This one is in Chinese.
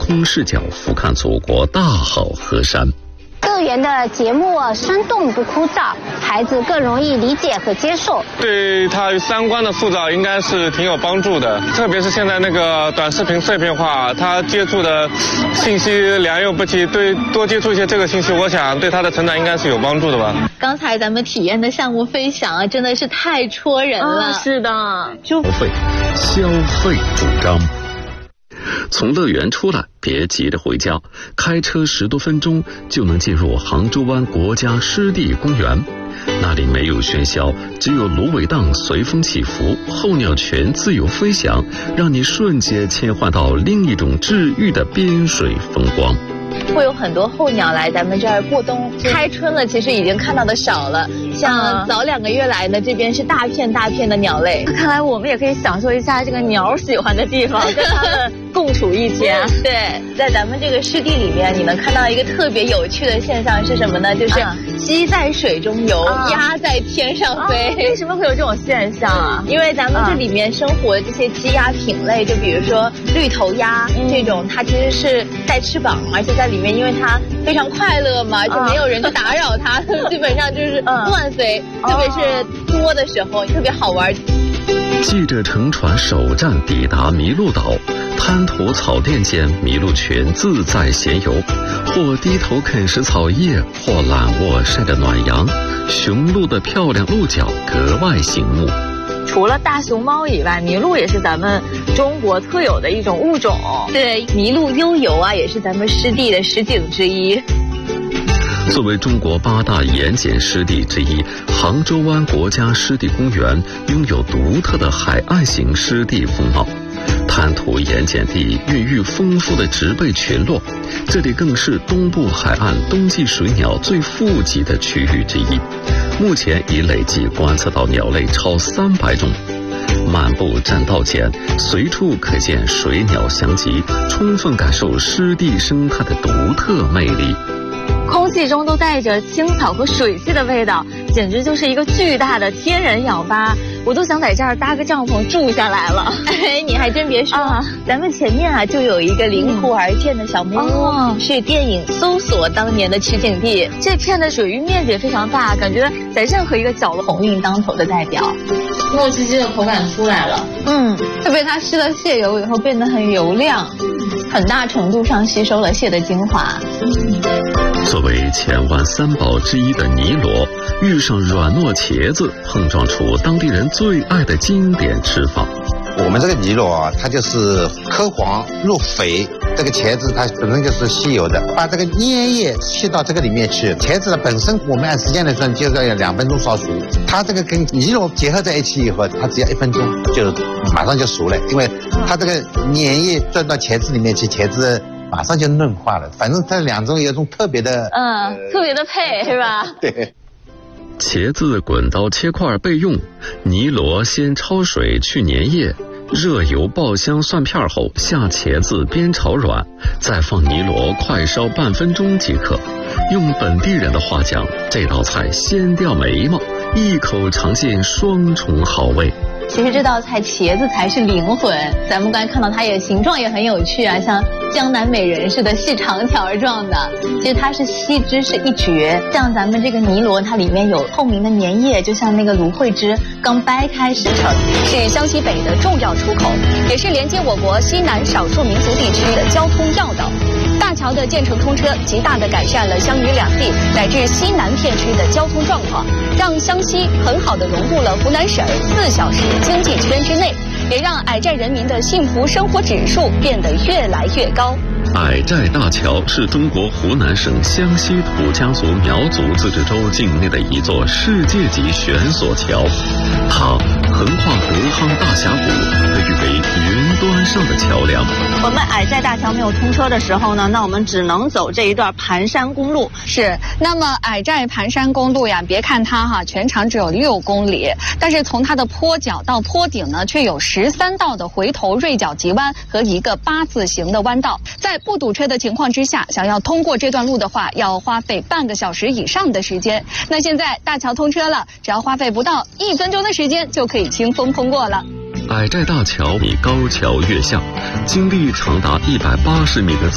空视角俯瞰祖国大好河山。 乐园的节目生动不枯燥，孩子更容易理解和接受， 对他三观的塑造应该是挺有帮助的。特别是现在那个短视频碎片化，他接触的信息良莠不齐，对多接触一些这个信息，我想对他的成长应该是有帮助的吧。 刚才咱们体验的项目飞翔啊，真的是太戳人了。 是的， 消费主张。从乐园出来，别急着回家，开车10多分钟就能进入杭州湾国家湿地公园。那里没有喧嚣，只有芦苇荡随风起伏，候鸟泉自由飞翔，让你瞬间切换到另一种治愈的边水风光。 会有很多候鸟来咱们这儿过冬，开春了其实已经看到的少了，像早2个月来呢，这边是大片大片的鸟类。 看来我们也可以享受一下这个鸟喜欢的地方，跟它们共处一天。 对，在咱们这个湿地里面，你能看到一个特别有趣的现象是什么呢？就是鸡在水中游，鸭在天上飞。 为什么会有这种现象啊？ 因为咱们这里面生活的这些鸡鸭品类，就比如说绿头鸭这种，它其实是带翅膀，而且在里面因为它非常快乐嘛，就没有人去打扰它，基本上就是乱飞，特别是多的时候特别好玩。 记者乘船首站抵达麋鹿岛，滩涂草甸间，麋鹿泉自在闲游，或低头啃食草叶，或懒卧晒着暖阳，雄鹿的漂亮鹿角格外醒目。 除了大熊猫以外，麋鹿也是咱们中国特有的一种物种。 对，麋鹿悠游啊，也是咱们湿地的实景之一。 作为中国8大盐碱湿地之一，杭州湾国家湿地公园拥有独特的海岸型湿地风貌。滩涂盐碱地孕育丰富的植被群落，这里更是东部海岸冬季水鸟最富集的区域之一。目前已累计观测到鸟类超300种。漫步栈道间，随处可见水鸟翔集，充分感受湿地生态的独特魅力。 空气中都带着青草和水汽的味道，简直就是一个巨大的天然氧吧，我都想在这儿搭个帐篷住下来了。 哎，你还真别说，咱们前面就有一个临湖而建的小木屋，是电影《搜索》当年的取景地。 这片的水域面积也非常大，感觉在任何一个角落， 鸿运当头的代表。糯叽叽的口感出来了，特别它施了蟹油以后变得很油亮，很大程度上吸收了蟹的精华。 作为前湾3宝之一的尼罗，遇上软糯茄子，碰撞出当地人最爱的经典吃法。 我们这个尼罗啊，它就是颗黄入肥，这个茄子它本身就是吸油的，把这个粘液吸到这个里面去。茄子呢本身我们按时间来算，就是要2分钟烧熟。它这个跟尼罗结合在一起以后，它只要1分钟就马上就熟了，因为它这个粘液钻到茄子里面去，茄子马上就嫩化了。反正它2种有一种特别的， 特别的配是吧？ 对。 茄子滚刀切块备用，尼罗先焯水去粘液，热油爆香蒜片后下茄子煸炒软，再放尼罗快烧半分钟即可。用本地人的话讲，这道菜鲜掉眉毛，一口尝尽双重好味。 其实这道菜茄子才是灵魂，咱们刚才看到它也形状也很有趣啊，像江南美人似的细长条状的，其实它是吸汁是一绝。像咱们这个尼罗，它里面有透明的粘液，就像那个芦荟汁刚掰开时成， 是湘西北的重要出口，也是连接我国西南少数民族地区的交通要道。大桥的建成通车，极大地改善了湘渝两地乃至西南片区的交通状况，让湘西很好地融入了湖南省4小时经济圈之内，也让矮寨人民的幸福生活指数变得越来越高。 矮寨大桥是中国湖南省湘西土家族苗族自治州境内的一座世界级悬索桥，它横跨德夯大峡谷，被誉为云端上的桥梁。 我们矮寨大桥没有通车的时候呢，那我们只能走这一段盘山公路。 是，那么矮寨盘山公路呀，别看它全长只有6公里，但是从它的坡脚到坡顶呢，却有13道的回头锐角急弯和一个8字形的弯道。在不堵车的情况之下，想要通过这段路的话，要花费半个小时以上的时间。那现在大桥通车了，只要花费不到1分钟的时间，就可以轻松通过了。 矮寨大桥以高桥跃下，经历长达180米的